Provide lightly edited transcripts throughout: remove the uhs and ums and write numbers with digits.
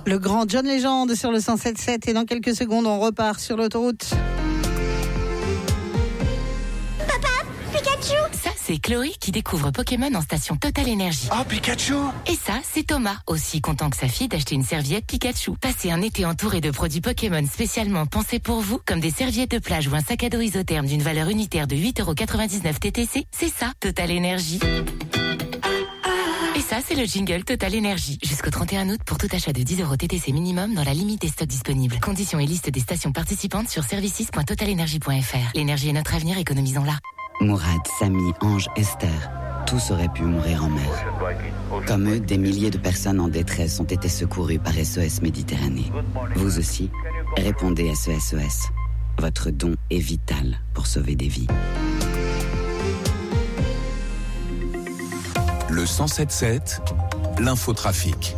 Le grand John Legend sur le 107.7 et dans quelques secondes on repart sur l'autoroute. Ça, c'est Chloé qui découvre Pokémon en station Total Energy. Oh, Pikachu! Et ça, c'est Thomas, aussi content que sa fille d'acheter une serviette Pikachu. Passez un été entouré de produits Pokémon spécialement pensés pour vous, comme des serviettes de plage ou un sac à dos isotherme d'une valeur unitaire de 8,99€ TTC. C'est ça, Total Energy. Et ça, c'est le jingle Total Energy. Jusqu'au 31 août pour tout achat de 10€ TTC minimum dans la limite des stocks disponibles. Conditions et liste des stations participantes sur services.totalenergy.fr. L'énergie est notre avenir, économisons-la. Mourad, Samy, Ange, Esther, tous auraient pu mourir en mer. Comme eux, des milliers de personnes en détresse ont été secourues par SOS Méditerranée. Vous aussi, répondez SOS. Votre don est vital pour sauver des vies. Le 107.7, l'infotrafic.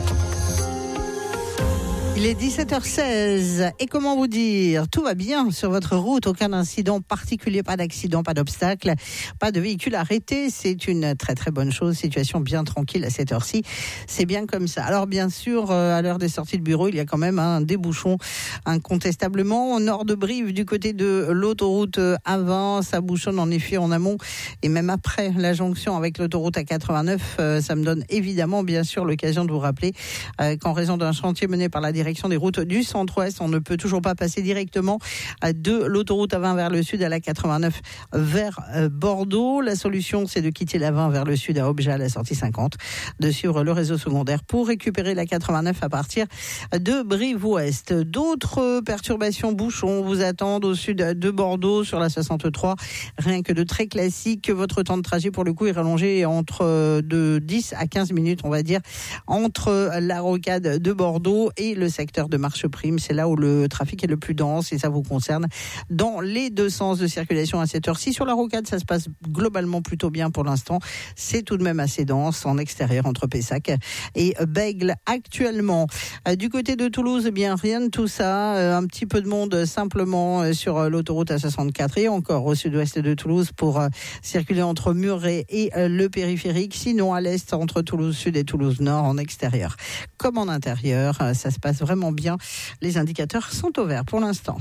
Il est 17h16 et comment vous dire, tout va bien sur votre route, aucun incident particulier, pas d'accident, pas d'obstacle, pas de véhicule arrêté, c'est une très très bonne chose, situation bien tranquille à cette heure-ci, c'est bien comme ça. Alors bien sûr, à l'heure des sorties de bureau, il y a quand même un débouchon incontestablement, au nord de Brive, du côté de l'autoroute A20, ça bouchonne en effet en amont et même après la jonction avec l'autoroute A89, ça me donne évidemment bien sûr l'occasion de vous rappeler qu'en raison d'un chantier mené par la direction des routes du centre-ouest, on ne peut toujours pas passer directement de l'autoroute A20 vers le sud à la 89 vers Bordeaux. La solution, c'est de quitter la 20 vers le sud à Objat à la sortie 50, de suivre le réseau secondaire pour récupérer la 89 à partir de Brive-Ouest. D'autres perturbations bouchons vous attendent au sud de Bordeaux sur la 63. Rien que de très classique. Votre temps de trajet pour le coup est rallongé entre de 10 à 15 minutes, on va dire, entre la rocade de Bordeaux et le secteur de Marcheprime. C'est là où le trafic est le plus dense et ça vous concerne dans les deux sens de circulation à cette heure-ci. Sur la rocade, ça se passe globalement plutôt bien pour l'instant. C'est tout de même assez dense en extérieur entre Pessac et Bègles actuellement. Du côté de Toulouse, eh bien rien de tout ça. Un petit peu de monde simplement sur l'autoroute A64 et encore au sud-ouest de Toulouse pour circuler entre Muret et le périphérique. Sinon à l'est entre Toulouse Sud et Toulouse Nord en extérieur comme en intérieur. Ça se passe vraiment bien. Les indicateurs sont au vert pour l'instant.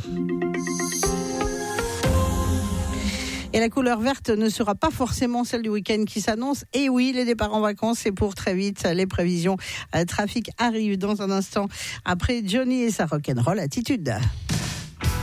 Et la couleur verte ne sera pas forcément celle du week-end qui s'annonce. Et oui, les départs en vacances, c'est pour très vite. Les prévisions trafic arrivent dans un instant après Johnny et sa rock'n'roll attitude.